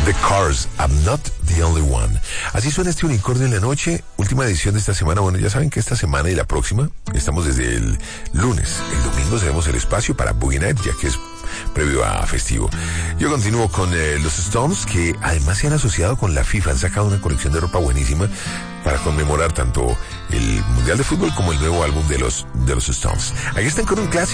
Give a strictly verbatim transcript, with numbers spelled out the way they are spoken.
The Cars, I'm Not the Only One. Así suena este Unicornio en la Noche, última edición de esta semana. Bueno, ya saben que esta semana y la próxima estamos desde el lunes. El domingo tenemos el espacio para Boogie Night, ya que es previo a festivo. Yo continúo con eh, los Stones, que además se han asociado con la FIFA. Han sacado una colección de ropa buenísima para conmemorar tanto el Mundial de Fútbol como el nuevo álbum de los, de los Stones. Aquí están con un clásico.